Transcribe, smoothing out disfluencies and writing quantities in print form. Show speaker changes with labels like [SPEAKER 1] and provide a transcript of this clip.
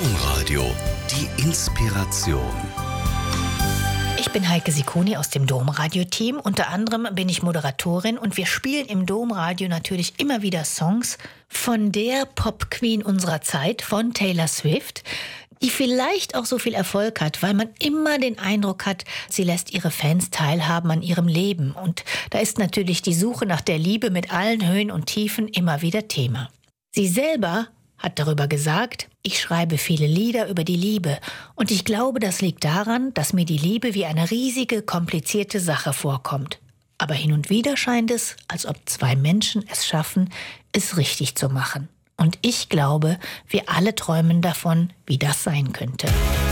[SPEAKER 1] Domradio, die Inspiration.
[SPEAKER 2] Ich bin Heike Sikoni aus dem Domradio-Team. Unter anderem bin ich Moderatorin und wir spielen im Domradio natürlich immer wieder Songs von der Pop-Queen unserer Zeit, von Taylor Swift, die vielleicht auch so viel Erfolg hat, weil man immer den Eindruck hat, sie lässt ihre Fans teilhaben an ihrem Leben. Und da ist natürlich die Suche nach der Liebe mit allen Höhen und Tiefen immer wieder Thema. Sie selber hat darüber gesagt: Ich schreibe viele Lieder über die Liebe und ich glaube, das liegt daran, dass mir die Liebe wie eine riesige, komplizierte Sache vorkommt. Aber hin und wieder scheint es, als ob zwei Menschen es schaffen, es richtig zu machen. Und ich glaube, wir alle träumen davon, wie das sein könnte.